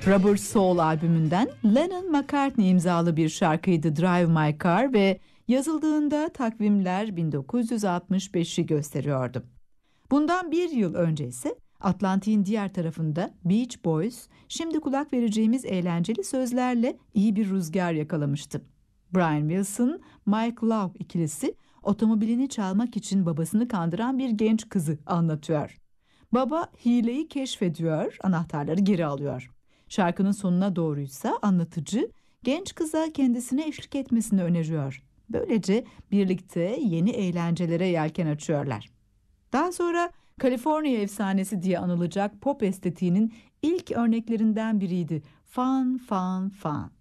Rubber Soul albümünden Lennon-McCartney imzalı bir şarkıydı Drive My Car ve yazıldığında takvimler 1965'i gösteriyordu. Bundan bir yıl önce ise Atlantik'in diğer tarafında Beach Boys, şimdi kulak vereceğimiz eğlenceli sözlerle iyi bir rüzgar yakalamıştı. Brian Wilson, Mike Love ikilisi otomobilini çalmak için babasını kandıran bir genç kızı anlatıyor. Baba hileyi keşfediyor, anahtarları geri alıyor. Şarkının sonuna doğruysa anlatıcı genç kıza kendisine eşlik etmesini öneriyor. Böylece birlikte yeni eğlencelere yelken açıyorlar. Daha sonra Kaliforniya efsanesi diye anılacak pop estetiğinin ilk örneklerinden biriydi. Fun, fun, fun.